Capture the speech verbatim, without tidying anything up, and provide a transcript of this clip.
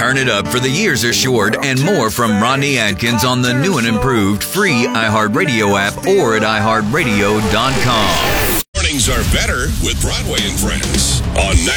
Turn it up for the years are short and more from Rodney Atkins on the new and improved free iHeartRadio app or at i heart radio dot com. Mornings are better with Broadway and Friends on